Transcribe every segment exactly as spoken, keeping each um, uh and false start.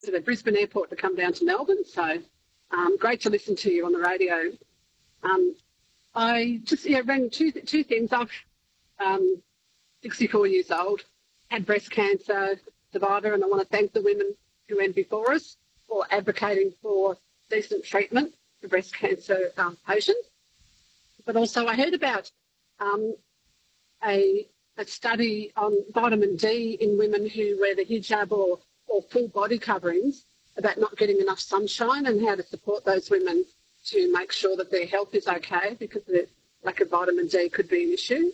to the Brisbane airport to come down to Melbourne. So um, great to listen to you on the radio. Um, I just yeah, rang two, two things. I'm um, sixty-four years old, had breast cancer, survivor, and I want to thank the women who went before us for advocating for decent treatment for breast cancer um, patients. But also I heard about um, a, a study on vitamin D in women who wear the hijab or, or full body coverings about not getting enough sunshine and how to support those women to make sure that their health is okay because the lack of vitamin D could be an issue.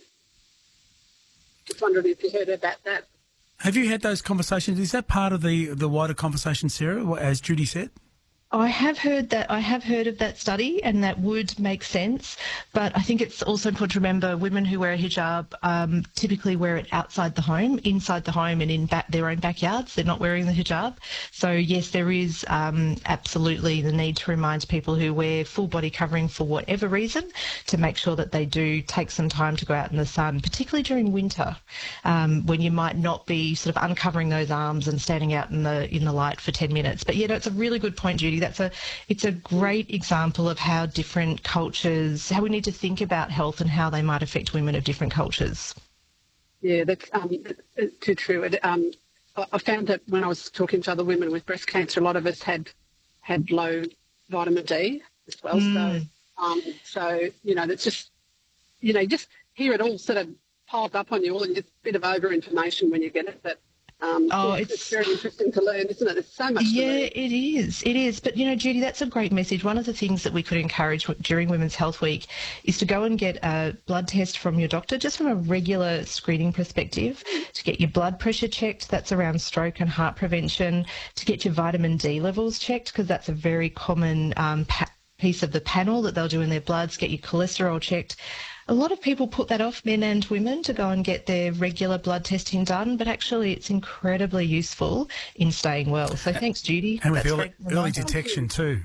Just wondering if you heard about that. Have you had those conversations? Is that part of the, the wider conversation, Sarah, as Judy said? I have heard that. I have heard of that study, and that would make sense. But I think it's also important to remember women who wear a hijab um, typically wear it outside the home, inside the home, and in back, their own backyards. They're not wearing the hijab. So yes, there is um, absolutely the need to remind people who wear full body covering for whatever reason to make sure that they do take some time to go out in the sun, particularly during winter, um, when you might not be sort of uncovering those arms and standing out in the in the light for ten minutes. But yeah, no, it's a really good point, Judy. That's a, it's a great example of how different cultures, how we need to think about health and how they might affect women of different cultures. Yeah, that's um, too true. It, um, I found that when I was talking to other women with breast cancer, a lot of us had had low vitamin D as well. Mm. So, um, so you know, that's just, you know, just hear it all sort of piled up on you all, and just a bit of over information when you get it. But Um, oh, yeah, it's, it's very interesting to learn, isn't it? There's so much yeah, to learn. it is. It is. But, you know, Judy, that's a great message. One of the things that we could encourage during Women's Health Week is to go and get a blood test from your doctor, just from a regular screening perspective, to get your blood pressure checked. That's around stroke and heart prevention. To get your vitamin D levels checked, because that's a very common um, pa- piece of the panel that they'll do in their bloods. Get your cholesterol checked. A lot of people put that off, men and women, to go and get their regular blood testing done, but actually it's incredibly useful in staying well. So thanks, Judy. And with early, early detection too.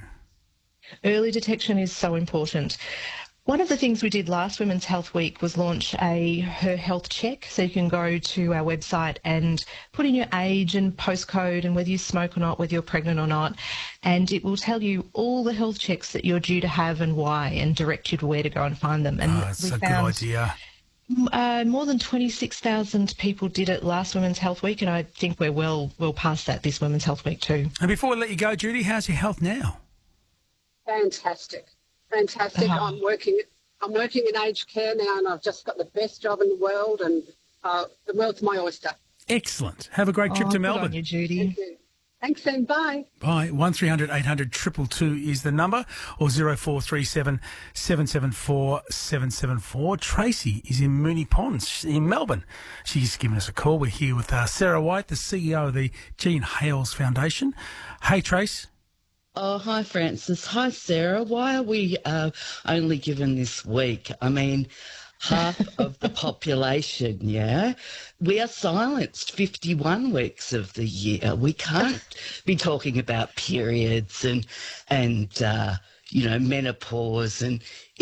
Early detection is so important. One of the things we did last Women's Health Week was launch a Her Health Check, so you can go to our website and put in your age and postcode and whether you smoke or not, whether you're pregnant or not, and it will tell you all the health checks that you're due to have and why, and direct you to where to go and find them. And oh, that's we a found, good idea. Uh, more than twenty-six thousand people did it last Women's Health Week, and I think we're well, well past that this Women's Health Week too. And before we let you go, Judy, how's your health now? Fantastic. Fantastic. Uh-huh. I'm working I'm working in aged care now, and I've just got the best job in the world, and uh, the world's my oyster. Excellent. Have a great trip oh, to good Melbourne. On you, Judy. Thank you. Thanks, and bye. Bye. one three hundred eight hundred two two two is the number, or zero four three seven seven seven four seven seven four. Tracy is in Moonee Ponds in Melbourne. She's given us a call. We're here with uh, Sarah White, the C E O of the Jean Hales Foundation. Hey, Trace. Oh, hi, Francis. Hi, Sarah. Why are we uh, only given this week? I mean, half of the population, yeah? We are silenced fifty-one weeks of the year. We can't be talking about periods and, and uh, you know, menopause and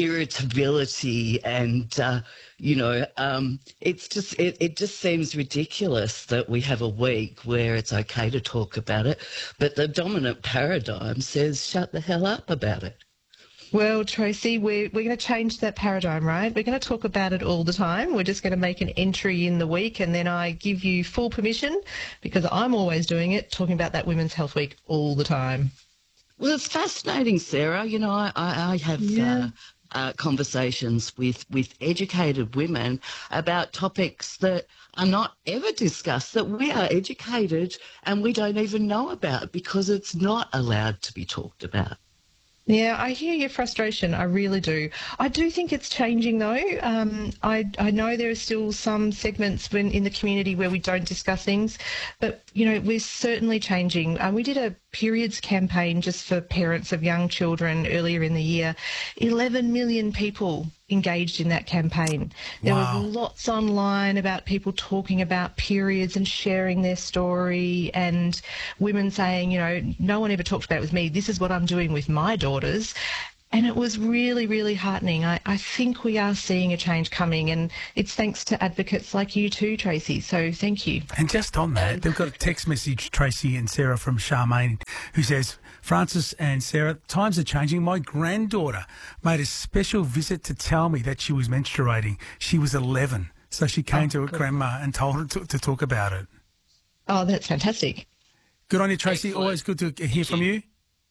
irritability and, uh, you know, um, it's just, it, it just seems ridiculous that we have a week where it's okay to talk about it, but the dominant paradigm says shut the hell up about it. Well, Tracy, we're, we're going to change that paradigm, right? We're going to talk about it all the time. We're just going to make an entry in the week, and then I give you full permission, because I'm always doing it, talking about that Women's Health Week all the time. Well, it's fascinating, Sarah. You know, I, I, I have... Yeah. Uh, Uh, conversations with, with educated women about topics that are not ever discussed, that we are educated and we don't even know about because it's not allowed to be talked about. Yeah, I hear your frustration. I really do. I do think it's changing, though. Um, I, I know there are still some segments when, in the community where we don't discuss things, but, you know, we're certainly changing. Um, we did a periods campaign just for parents of young children earlier in the year. eleven million people engaged in that campaign. There Wow. was lots online about people talking about periods and sharing their story, and women saying, you know, no one ever talked about it with me. This is what I'm doing with my daughters. And it was really, really heartening. I, I think we are seeing a change coming, and it's thanks to advocates like you too, Tracy. So thank you. And just on that, they've got a text message, Tracy and Sarah, from Charmaine, who says, Francis and Sarah, times are changing. My granddaughter made a special visit to tell me that she was menstruating. She was eleven. So she came oh, to her good. grandma and told her to, to talk about it. Oh, that's fantastic. Good on you, Tracy. Excellent. Always good to hear from you.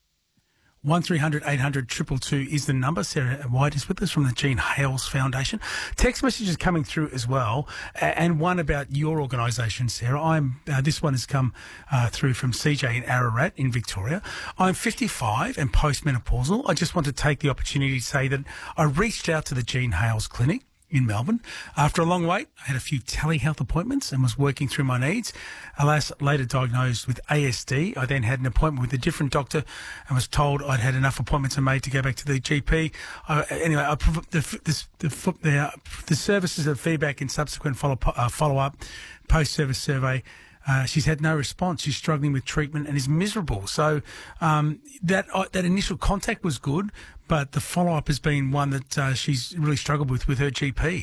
one three hundred eight hundred two two two is the number. Sarah White is with us from the Jean Hales Foundation. Text messages coming through as well, and one about your organisation, Sarah. I'm uh, this one has come uh, through from C J in Ararat in Victoria. I'm fifty-five and postmenopausal. I just want to take the opportunity to say that I reached out to the Jean Hales Clinic in Melbourne. After a long wait, I had a few telehealth appointments and was working through my needs. Alas, later diagnosed with A S D. I then had an appointment with a different doctor and was told I'd had enough appointments and made to go back to the G P. I, anyway, I, the, the, the, the, the services of feedback and subsequent follow, uh, follow-up, post-service survey, Uh, she's had no response. She's struggling with treatment and is miserable. So um, that uh, that initial contact was good, but the follow-up has been one that uh, she's really struggled with with her G P.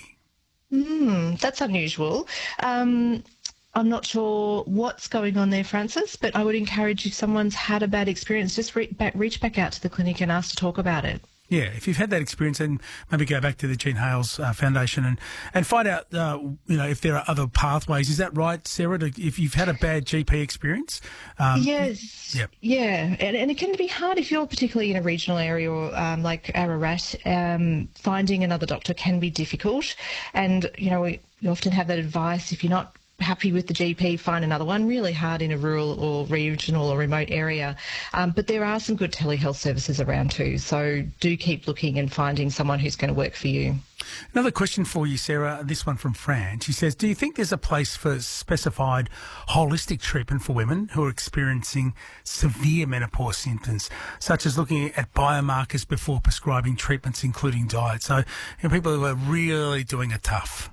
Mm, that's unusual. Um, I'm not sure what's going on there, Francis, but I would encourage if someone's had a bad experience, just re- back, reach back out to the clinic and ask to talk about it. Yeah, if you've had that experience, then maybe go back to the Jean Hales uh, Foundation and, and find out, uh, you know, if there are other pathways. Is that right, Sarah? To, if you've had a bad G P experience? Um, yes. Yep. Yeah, and, and it can be hard if you're particularly in a regional area or um, like Ararat. Um, finding another doctor can be difficult, and you know we, we often have that advice if you're not happy with the G P, find another one. Really hard in a rural or regional or remote area. Um, but there are some good telehealth services around too. So do keep looking and finding someone who's going to work for you. Another question for you, Sarah, this one from Fran. She says, do you think there's a place for specified holistic treatment for women who are experiencing severe menopause symptoms, such as looking at biomarkers before prescribing treatments, including diet? So, you know, people who are really doing it tough.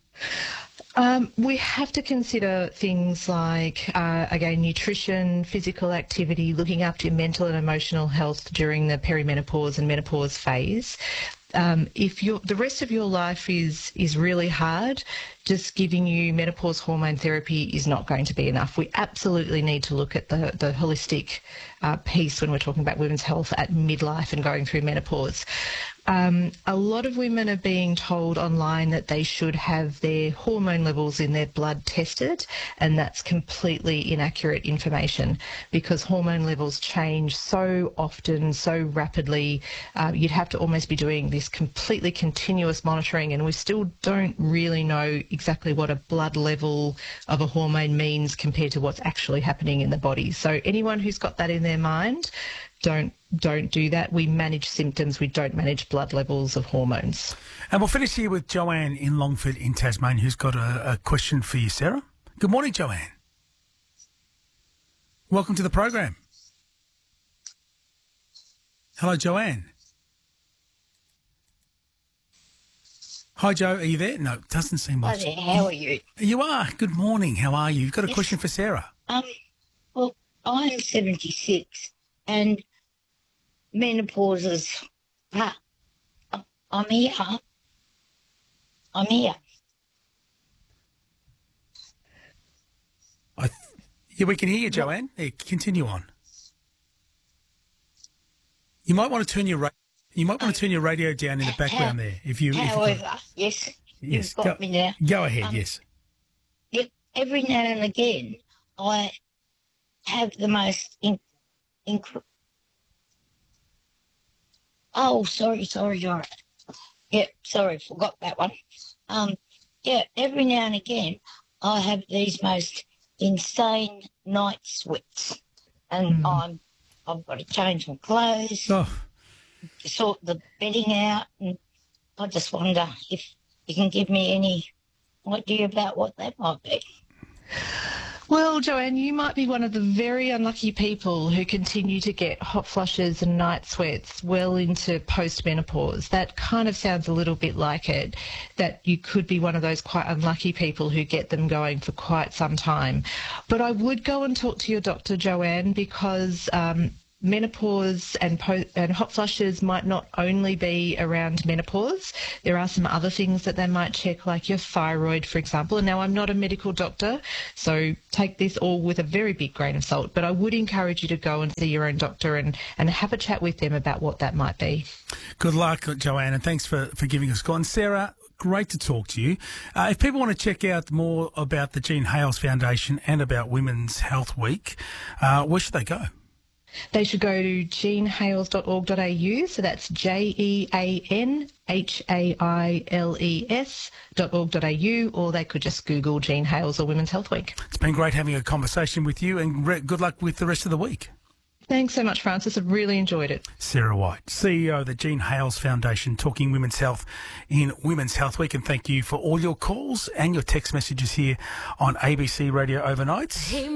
Um, we have to consider things like, uh, again, nutrition, physical activity, looking after your mental and emotional health during the perimenopause and menopause phase. Um, if you're, the rest of your life is is really hard, just giving you menopause hormone therapy is not going to be enough. We absolutely need to look at the, the holistic uh, piece when we're talking about women's health at midlife and going through menopause. Um, a lot of women are being told online that they should have their hormone levels in their blood tested, and that's completely inaccurate information because hormone levels change so often, so rapidly. Uh, you'd have to almost be doing this completely continuous monitoring, and we still don't really know exactly what a blood level of a hormone means compared to what's actually happening in the body. So anyone who's got that in their mind, don't don't do that. We manage symptoms. We don't manage blood levels of hormones. And we'll finish here with Joanne in Longford in Tasmania, who's got a, a question for you, Sarah. Good morning, Joanne. Welcome to the program. Hello, Joanne. Hi, Joe. Are you there? No, it doesn't seem like... Hi there. How are you? You are. Good morning. How are you? You've got a yes. question for Sarah. Um. Well, I'm seventy-six and menopause is... Ah, I'm here. I'm here. I th- yeah, we can hear you, Joanne. Yeah, continue on. You might want to turn your... Ra- You might want to turn your radio down in the background there. If you, However, if you yes, yes, you've got go, me now. Go ahead, um, yes. Yep, every now and again, I have the most... In, inc- oh, sorry, sorry, sorry. Yep, sorry, forgot that one. Um, yeah, every now and again, I have these most insane night sweats. And Mm. I'm, I've got to change my clothes. Oh. Sort the bedding out, and I just wonder if you can give me any idea about what that might be. Well, Joanne, you might be one of the very unlucky people who continue to get hot flushes and night sweats well into post-menopause. That kind of sounds a little bit like it, that you could be one of those quite unlucky people who get them going for quite some time. But I would go and talk to your doctor, Joanne, because... Um, menopause and, po- and hot flushes might not only be around menopause. There are some other things that they might check, like your thyroid, for example. And now, I'm not a medical doctor, so take this all with a very big grain of salt, but I would encourage you to go and see your own doctor and, and have a chat with them about what that might be. Good luck, Joanne, and thanks for, for giving us a call. And Sarah, great to talk to you. Uh, if people want to check out more about the Jean Hales Foundation and about Women's Health Week, uh, where should they go? They should go to jean hales dot org dot a u, so that's J E A N H A I L E S dot org dot a u, or they could just Google Jean Hales or Women's Health Week. It's been great having a conversation with you, and re- good luck with the rest of the week. Thanks so much, Francis. I've really enjoyed it. Sarah White, C E O of the Jean Hales Foundation, talking women's health in Women's Health Week. And thank you for all your calls and your text messages here on A B C Radio Overnight.